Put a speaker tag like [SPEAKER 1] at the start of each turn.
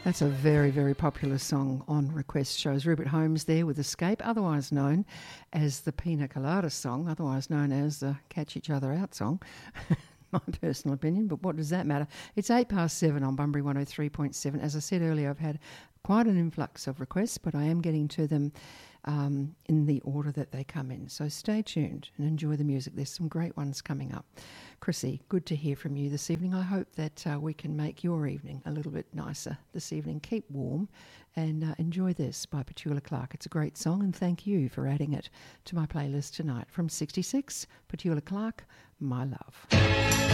[SPEAKER 1] That's a very, very popular song on request shows. Rupert Holmes there with Escape, otherwise known as the Pina Colada song, otherwise known as the Catch Each Other Out song. My personal opinion, but what does that matter? It's 7:08 on Bunbury 103.7. As I said earlier, I've had quite an influx of requests, but I am getting to them in the order that they come in. So stay tuned and enjoy the music. There's some great ones coming up. Chrissy, good to hear from you this evening. I hope that we can make your evening a little bit nicer this evening. Keep warm and enjoy this by Petula Clark. It's a great song, and thank you for adding it to my playlist tonight. From 66, Petula Clark, My Love.